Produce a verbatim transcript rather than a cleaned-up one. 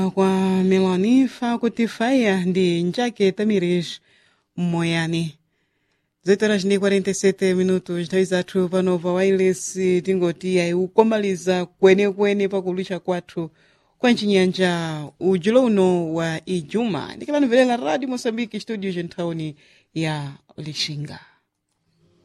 Kwa Melanie Facutifaya ndi Njake Tamires Moyani. dezoito horas e quarenta e sete minutos, nthawi zathu pano pa wireless tingoti ayi ukomaliza kwenekwene pakulisha kwathu kwa nchinyanja ujulo uno wa Ijuma. Ndikala novelela Radio Mozambique studio gentawuni ya Lishinga.